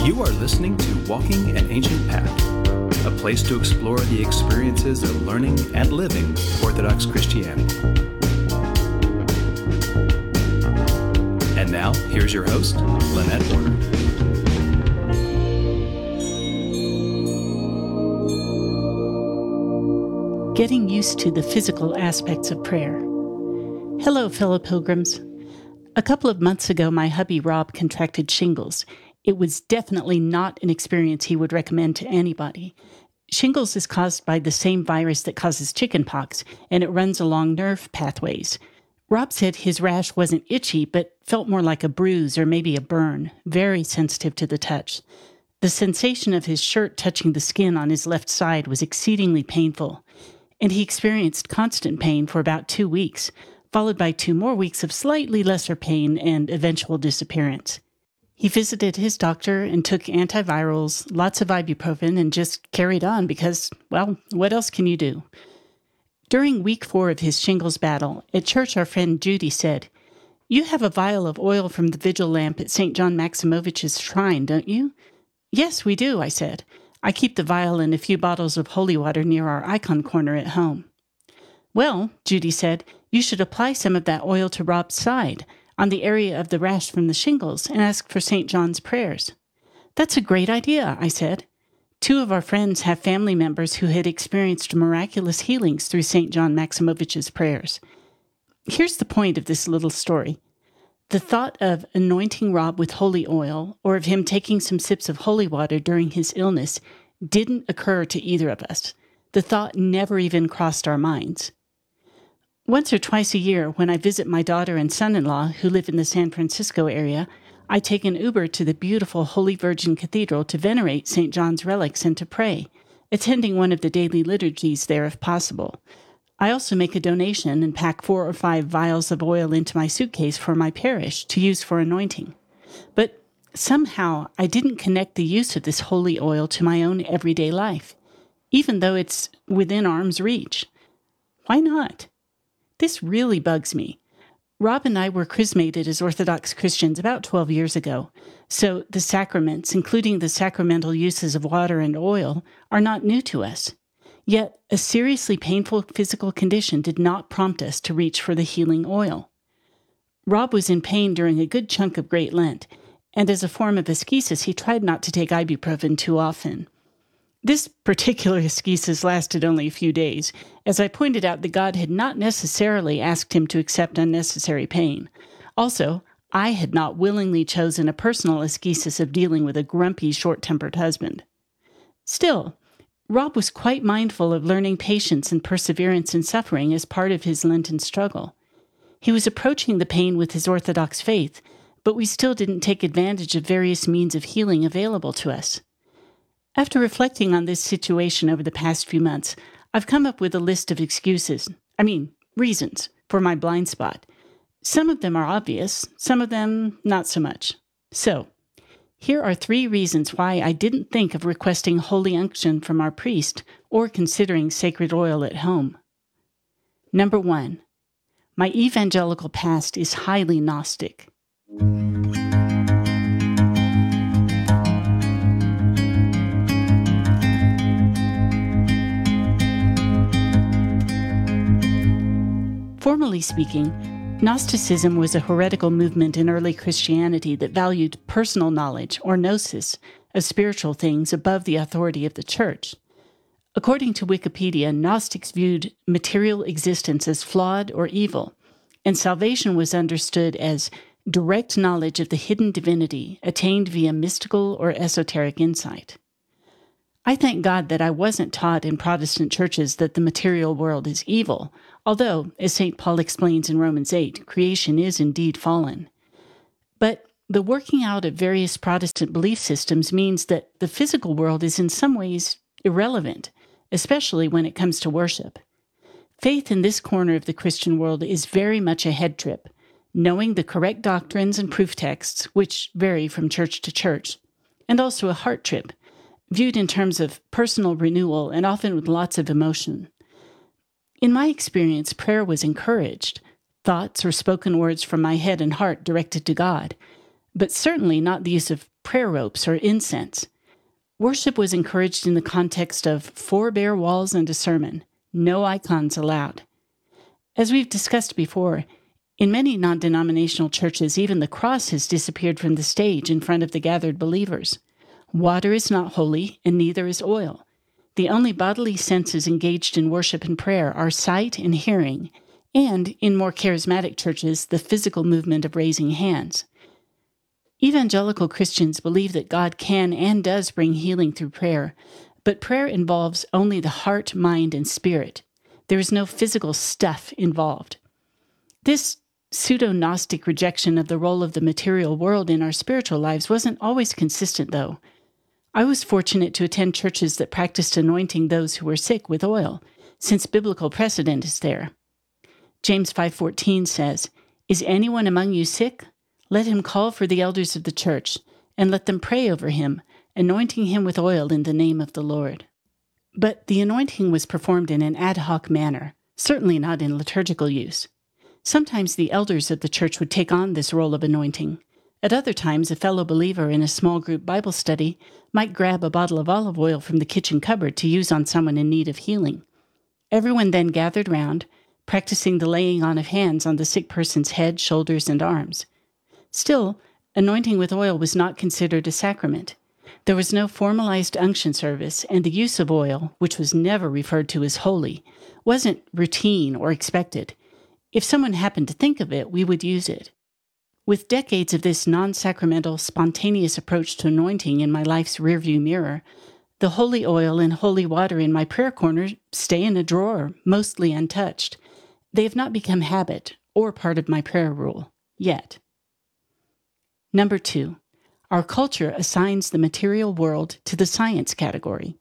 You are listening to Walking an Ancient Path, a place to explore the experiences of learning and living Orthodox Christianity. And now, here's your host, Lynette Warner. Getting used to the physical aspects of prayer. Hello, fellow pilgrims. A couple of months ago, my hubby Rob contracted shingles. It was definitely not an experience he would recommend to anybody. Shingles is caused by the same virus that causes chickenpox, and it runs along nerve pathways. Rob said his rash wasn't itchy, but felt more like a bruise or maybe a burn, very sensitive to the touch. The sensation of his shirt touching the skin on his left side was exceedingly painful, and he experienced constant pain for about 2 weeks, followed by 2 more weeks of slightly lesser pain and eventual disappearance. He visited his doctor and took antivirals, lots of ibuprofen, and just carried on because, well, what else can you do? During week 4 of his shingles battle, at church our friend Judy said, "You have a vial of oil from the vigil lamp at St. John Maximovich's shrine, don't you?" "Yes, we do," I said. "I keep the vial and a few bottles of holy water near our icon corner at home." "Well," Judy said, "you should apply some of that oil to Rob's side, on the area of the rash from the shingles, and ask for St. John's prayers." "That's a great idea," I said. 2 of our friends have family members who had experienced miraculous healings through St. John Maximovich's prayers. Here's the point of this little story. The thought of anointing Rob with holy oil, or of him taking some sips of holy water during his illness, didn't occur to either of us. The thought never even crossed our minds. Once or twice a year, when I visit my daughter and son-in-law who live in the San Francisco area, I take an Uber to the beautiful Holy Virgin Cathedral to venerate St. John's relics and to pray, attending one of the daily liturgies there if possible. I also make a donation and pack 4 or 5 vials of oil into my suitcase for my parish to use for anointing. But somehow I didn't connect the use of this holy oil to my own everyday life, even though it's within arm's reach. Why not? This really bugs me. Rob and I were chrismated as Orthodox Christians about 12 years ago, so the sacraments, including the sacramental uses of water and oil, are not new to us. Yet, a seriously painful physical condition did not prompt us to reach for the healing oil. Rob was in pain during a good chunk of Great Lent, and as a form of ascesis, he tried not to take ibuprofen too often. This particular ascesis lasted only a few days, as I pointed out that God had not necessarily asked him to accept unnecessary pain. Also, I had not willingly chosen a personal ascesis of dealing with a grumpy, short-tempered husband. Still, Rob was quite mindful of learning patience and perseverance in suffering as part of his Lenten struggle. He was approaching the pain with his Orthodox faith, but we still didn't take advantage of various means of healing available to us. After reflecting on this situation over the past few months, I've come up with a list of reasons for my blind spot. Some of them are obvious, some of them not so much. So, here are 3 reasons why I didn't think of requesting holy unction from our priest or considering sacred oil at home. Number 1, my evangelical past is highly Gnostic. Formally speaking, Gnosticism was a heretical movement in early Christianity that valued personal knowledge, or gnosis, of spiritual things above the authority of the Church. According to Wikipedia, Gnostics viewed material existence as flawed or evil, and salvation was understood as direct knowledge of the hidden divinity attained via mystical or esoteric insight. I thank God that I wasn't taught in Protestant churches that the material world is evil, although, as St. Paul explains in Romans 8, creation is indeed fallen. But the working out of various Protestant belief systems means that the physical world is in some ways irrelevant, especially when it comes to worship. Faith in this corner of the Christian world is very much a head trip, knowing the correct doctrines and proof texts, which vary from church to church, and also a heart trip, viewed in terms of personal renewal and often with lots of emotion. In my experience, prayer was encouraged, thoughts or spoken words from my head and heart directed to God. but certainly not the use of prayer ropes or incense. Worship was encouraged in the context of 4 bare walls and a sermon, no icons allowed. As we've discussed before, in many non-denominational churches, even the cross has disappeared from the stage in front of the gathered believers. Water is not holy, and neither is oil. The only bodily senses engaged in worship and prayer are sight and hearing, and, in more charismatic churches, the physical movement of raising hands. Evangelical Christians believe that God can and does bring healing through prayer, but prayer involves only the heart, mind, and spirit. There is no physical stuff involved. This pseudo-Gnostic rejection of the role of the material world in our spiritual lives wasn't always consistent, though. I was fortunate to attend churches that practiced anointing those who were sick with oil, since biblical precedent is there. James 5:14 says, "Is anyone among you sick? Let him call for the elders of the church, and let them pray over him, anointing him with oil in the name of the Lord." But the anointing was performed in an ad hoc manner, certainly not in liturgical use. Sometimes the elders of the church would take on this role of anointing. At other times, a fellow believer in a small group Bible study might grab a bottle of olive oil from the kitchen cupboard to use on someone in need of healing. Everyone then gathered round, practicing the laying on of hands on the sick person's head, shoulders, and arms. Still, anointing with oil was not considered a sacrament. There was no formalized unction service, and the use of oil, which was never referred to as holy, wasn't routine or expected. If someone happened to think of it, we would use it. With decades of this non-sacramental, spontaneous approach to anointing in my life's rearview mirror, the holy oil and holy water in my prayer corner stay in a drawer, mostly untouched. They have not become habit or part of my prayer rule, yet. Number 2, our culture assigns the material world to the science category.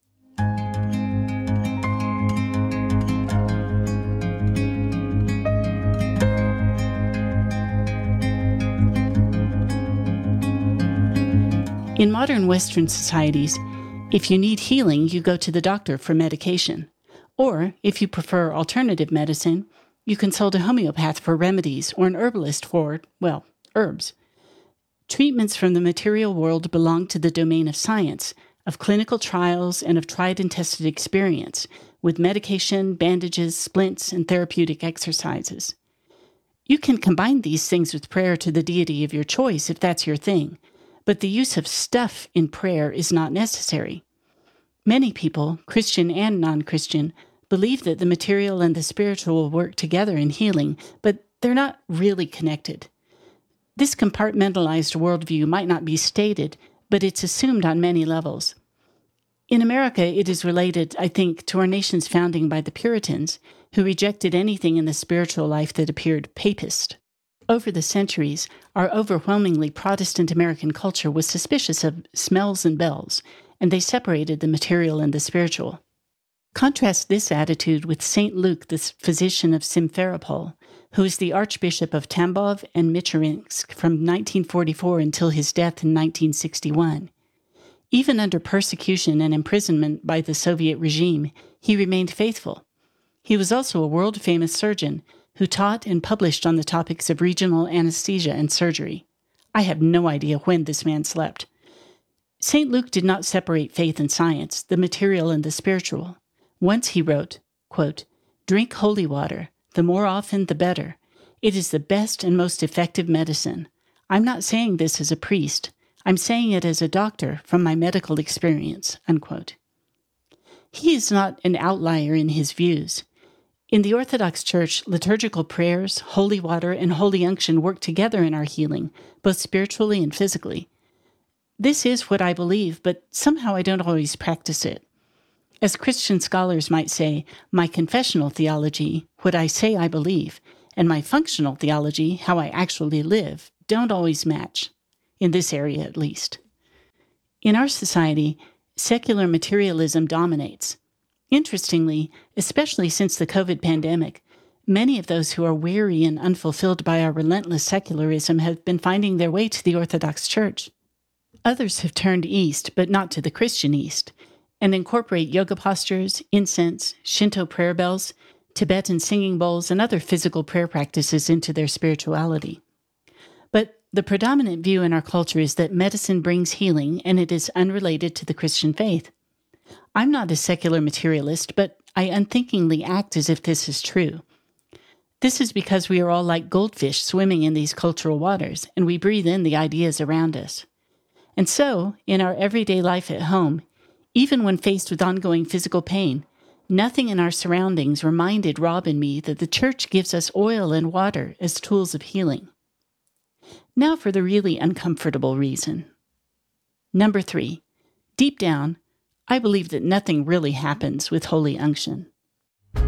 In modern Western societies, if you need healing, you go to the doctor for medication. Or, if you prefer alternative medicine, you consult a homeopath for remedies or an herbalist for, well, herbs. Treatments from the material world belong to the domain of science, of clinical trials, and of tried and tested experience, with medication, bandages, splints, and therapeutic exercises. You can combine these things with prayer to the deity of your choice if that's your thing, but the use of stuff in prayer is not necessary. Many people, Christian and non-Christian, believe that the material and the spiritual will work together in healing, but they're not really connected. This compartmentalized worldview might not be stated, but it's assumed on many levels. In America, it is related, I think, to our nation's founding by the Puritans, who rejected anything in the spiritual life that appeared papist. Over the centuries, our overwhelmingly Protestant American culture was suspicious of smells and bells, and they separated the material and the spiritual. Contrast this attitude with St. Luke, the physician of Simferopol, who was the Archbishop of Tambov and Michurinsk from 1944 until his death in 1961. Even under persecution and imprisonment by the Soviet regime, he remained faithful. He was also a world-famous surgeon who taught and published on the topics of regional anesthesia and surgery. I have no idea when this man slept. St. Luke did not separate faith and science, the material and the spiritual. Once he wrote, quote, "Drink holy water. The more often, the better. It is the best and most effective medicine. I'm not saying this as a priest. I'm saying it as a doctor from my medical experience," unquote. He is not an outlier in his views. In the Orthodox Church, liturgical prayers, holy water, and holy unction work together in our healing, both spiritually and physically. This is what I believe, but somehow I don't always practice it. As Christian scholars might say, my confessional theology, what I say I believe, and my functional theology, how I actually live, don't always match, in this area at least. In our society, secular materialism dominates. Interestingly, especially since the COVID pandemic, many of those who are weary and unfulfilled by our relentless secularism have been finding their way to the Orthodox Church. Others have turned east, but not to the Christian East, and incorporate yoga postures, incense, Shinto prayer bells, Tibetan singing bowls, and other physical prayer practices into their spirituality. But The predominant view in our culture is that medicine brings healing and it is unrelated to the Christian faith. I'm not a secular materialist, but I unthinkingly act as if this is true. This is because we are all like goldfish swimming in these cultural waters, and we breathe in the ideas around us. And so, in our everyday life at home, even when faced with ongoing physical pain, nothing in our surroundings reminded Rob and me that the church gives us oil and water as tools of healing. Now for the really uncomfortable reason. Number 3, deep down, I believe that nothing really happens with holy unction.